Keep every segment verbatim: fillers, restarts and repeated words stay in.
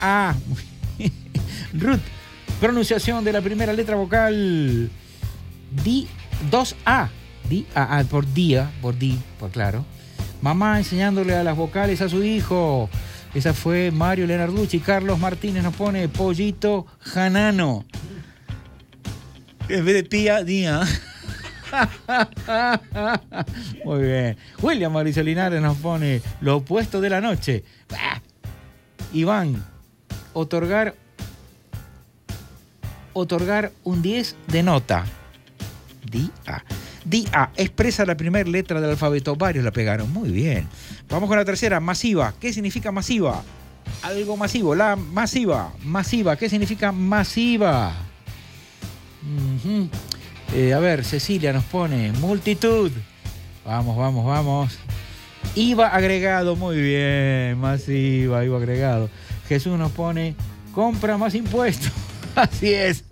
A. Ruth, pronunciación de la primera letra vocal. Di, dos A. Di, a, a, por día, por di, por claro. Mamá enseñándole a las vocales a su hijo. Esa fue Mario Lenarducci. Carlos Martínez nos pone pollito janano. En vez de tía, día. Muy bien. William Mauricio Linares nos pone lo opuesto de la noche. Iván, otorgar otorgar un diez de nota. Día. Día expresa la primera letra del alfabeto. Varios la pegaron. Muy bien. Vamos con la tercera. Masiva. ¿Qué significa masiva? Algo masivo. La masiva. Masiva. ¿Qué significa masiva? Uh-huh. Eh, a ver, Cecilia nos pone multitud. Vamos, vamos, vamos. I V A agregado, muy bien. Masiva, I V A agregado. Jesús nos pone compra más impuestos. Así es.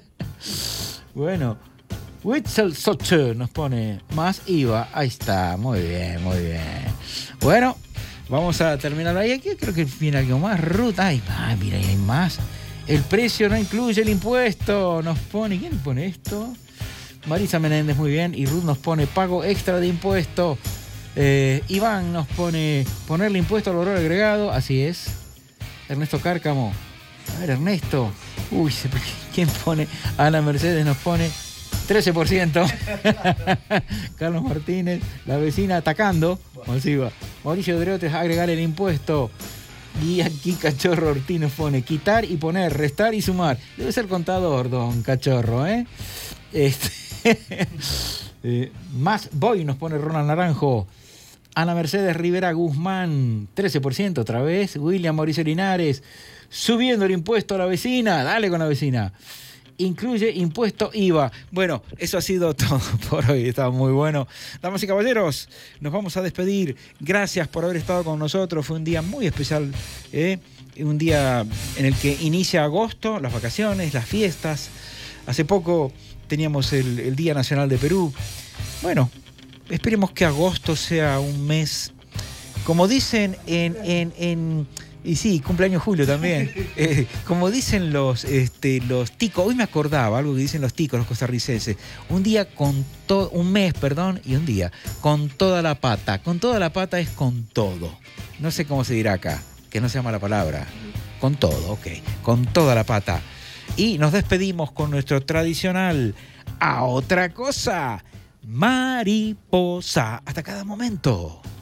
Bueno, Witzel Socher nos pone más I V A. Ahí está, muy bien, muy bien. Bueno, vamos a terminar ahí. Aquí creo que viene algo más. Ruth, ay, ay, mira, ahí hay más. El precio no incluye el impuesto. Nos pone, ¿quién pone esto? Marisa Menéndez, muy bien. Y Ruth nos pone pago extra de impuesto. Eh, Iván nos pone ponerle impuesto al valor agregado. Así es. Ernesto Cárcamo. A ver, Ernesto. Uy, ¿quién pone? Ana Mercedes nos pone trece por ciento. Carlos Martínez, la vecina atacando. Masiva. Mauricio Dreotes, agregar el impuesto. Y aquí Cachorro Ortiz nos pone quitar y poner, restar y sumar. Debe ser contador, don Cachorro, ¿eh? Este, eh, más voy, nos pone Ronald Naranjo. Ana Mercedes Rivera Guzmán, trece por ciento otra vez. William Mauricio Linares, subiendo el impuesto a la vecina. Dale con la vecina. Incluye impuesto I V A. Bueno, eso ha sido todo por hoy. Estaba muy bueno. Damas y caballeros, nos vamos a despedir. Gracias por haber estado con nosotros. Fue un día muy especial, ¿eh? Un día en el que inicia agosto, las vacaciones, las fiestas. Hace poco teníamos el, el Día Nacional de Perú. Bueno, esperemos que agosto sea un mes, como dicen en... en, en y sí, cumpleaños Julio también. Eh, como dicen los, este, los ticos, hoy me acordaba algo que dicen los ticos, los costarricenses. Un día con todo, un mes, perdón, y un día con toda la pata. Con toda la pata es con todo. No sé cómo se dirá acá, que no se llama la palabra. Con todo, ok. Con toda la pata. Y nos despedimos con nuestro tradicional a otra cosa. Mariposa. Hasta cada momento.